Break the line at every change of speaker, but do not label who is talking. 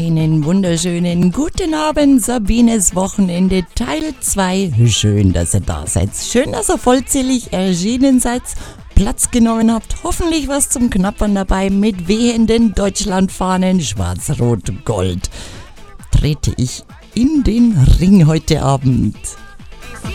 Einen wunderschönen guten Abend, Sabines Wochenende Teil 2. Schön, dass ihr da seid. Schön, dass ihr vollzählig erschienen seid, Platz genommen habt. Hoffentlich was zum Knappern dabei mit wehenden Deutschlandfahnen schwarz-rot-gold. Trete ich in den Ring heute Abend.